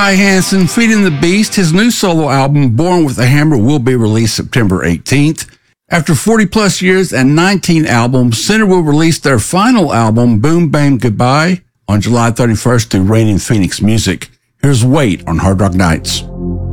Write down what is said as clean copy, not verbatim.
Kai Hansen, Feeding the Beast, his new solo album, Born with a Hammer, will be released September 18th. After 40 plus years and 19 albums, Sinner will release their final album, Boom Bang Goodbye, on July 31st through Reigning Phoenix Music. Here's Wait on Hard Rock Nights.